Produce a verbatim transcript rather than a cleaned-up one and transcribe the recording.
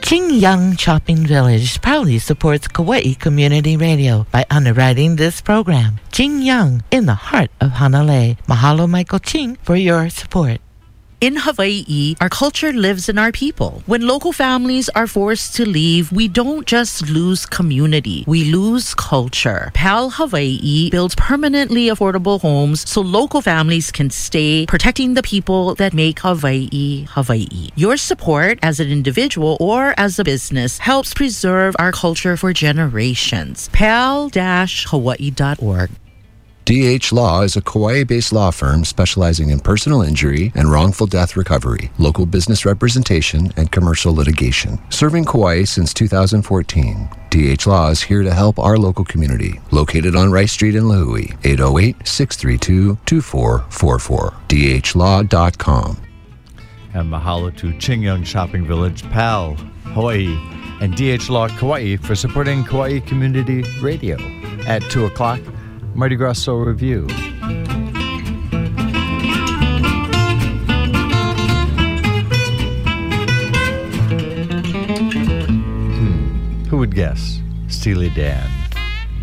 Qingyang Shopping Village proudly supports Kauai Community Radio by underwriting this program. Qingyang, in the heart of Hanalei. Mahalo, Michael Ching, for your support. In Hawaii, our culture lives in our people. When local families are forced to leave, we don't just lose community, we lose culture. PAL Hawaii builds permanently affordable homes so local families can stay, protecting the people that make Hawaii, Hawaii. Your support as an individual or as a business helps preserve our culture for generations. pal dash hawaii dot org. D H Law is a Kauai-based law firm specializing in personal injury and wrongful death recovery, local business representation, and commercial litigation. Serving Kauai since two thousand fourteen, D H Law is here to help our local community. Located on Rice Street in Lahui, eight oh eight, six three two, two four four four. d h law dot com. And mahalo to Qingyang Shopping Village, PAL Hawaii, and D H Law Kauai for supporting Kauai Community Radio. At two o'clock, Mardi Gras Soul Review. Hmm. Who would guess? Steely Dan.